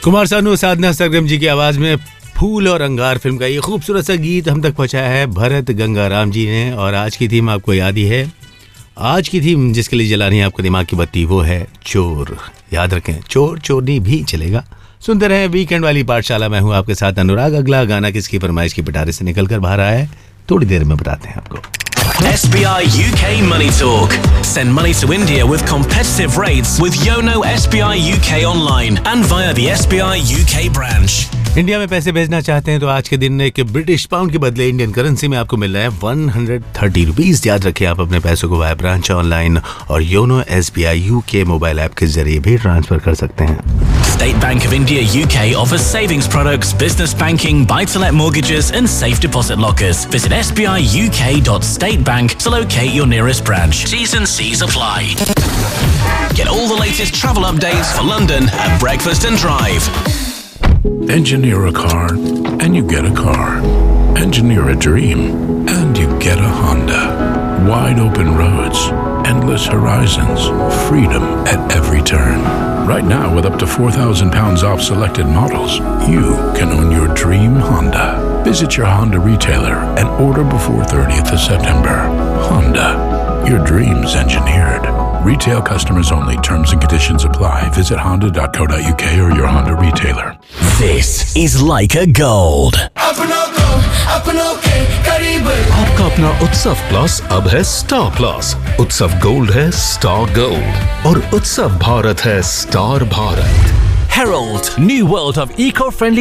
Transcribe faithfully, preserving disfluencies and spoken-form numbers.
कुमार सानू साधना सरगम जी की आवाज में फूल और अंगार फिल्म का ये खूबसूरत सा गीत हम तक पहुंचाया है भरत गंगाराम जी ने। और आज की थीम आपको याद ही है। आज की थीम जिसके लिए जलानी है आपको दिमाग की बत्ती, वो है चोर। याद रखें, चोर चोरनी भी चलेगा। सुनते रहे वीकेंड वाली पाठशाला। मैं हूं आपके साथ अनुराग। अगला गाना किसकी फरमाइश की पिटारे से निकल कर बाहर आया है, थोड़ी देर में बताते हैं आपको। S B I U K Money Talk. Send money to India with competitive rates with Yono S B I U K online and via the S B I U K branch. India में पैसे भेजना चाहते हैं तो आज के दिन एक ब्रिटिश पाउंड के बदले इंडियन करेंसी में आपको मिल रहा है वन हंड्रेड थर्टी रुपीज। याद रखें, आप अपने पैसों को वाया ब्रांच, ऑनलाइन और YONO S B I you के मोबाइल ऐप के जरिए भी ट्रांसफर कर सकते हैं। State Bank of India U K offers savings products, business banking, buy-to-let mortgages and safe deposit lockers. Visit s b i u k dot state bank to locate your nearest branch. T's and C's apply. Get all the latest travel updates for London at Breakfast and Drive. Engineer a car and you get a car. Engineer a dream and you get a Honda. Wide open roads, endless horizons, freedom at every turn. Right now, with up to four thousand pounds off selected models, you can own your dream Honda. Visit your Honda retailer and order before thirtieth of September. Honda, your dreams engineered. Retail customers only. Terms and conditions apply. Visit honda dot co dot u k or your Honda retailer. This is Leica Gold. आपका अपना उत्सव plus अब है star plus. उत्सव gold है star gold और उत्सव भारत है star Bharat. Herald, new world of eco-friendly